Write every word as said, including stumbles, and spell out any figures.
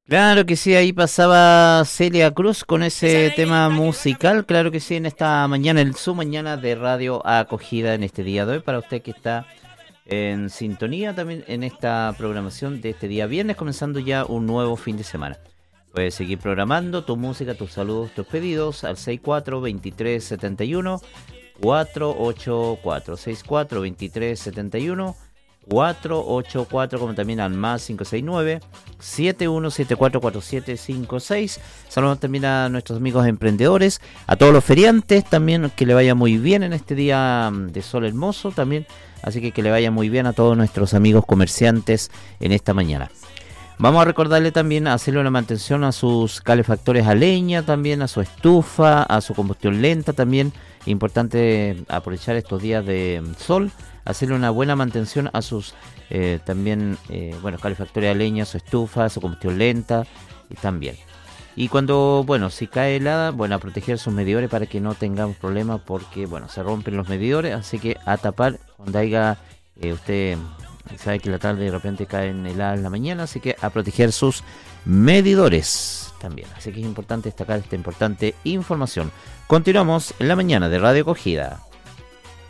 Claro que sí, ahí pasaba Celia Cruz con ese tema musical, claro que sí, en esta mañana, en su mañana de radio acogida en este día de hoy, para usted que está en sintonía también en esta programación de este día viernes, comenzando ya un nuevo fin de semana. Puedes seguir programando tu música, tus saludos, tus pedidos al sesenta y cuatro, veintitrés, setenta y uno, cuatrocientos ochenta y cuatro, sesenta y cuatro, veintitrés, setenta y uno, cuatrocientos ochenta y cuatro, como también al más cinco seis nueve, siete uno siete cuatro, cuatro siete cinco seis. Saludos también a nuestros amigos emprendedores, a todos los feriantes también, que le vaya muy bien en este día de sol hermoso también, así que que le vaya muy bien a todos nuestros amigos comerciantes en esta mañana. Vamos a recordarle también a hacerle una mantención a sus calefactores a leña, también a su estufa, a su combustión lenta también. Importante aprovechar estos días de sol, hacerle una buena mantención a sus eh, también eh, bueno, calefactores a leña, su estufa, su combustión lenta y también. Y cuando, bueno, si cae helada, bueno, a proteger sus medidores para que no tengamos problemas porque, bueno, se rompen los medidores, así que a tapar cuando haya eh, usted... Sabe que la tarde de repente cae en helada en la mañana, así que a proteger sus medidores también. Así que es importante destacar esta importante información. Continuamos en la mañana de Radio Acogida.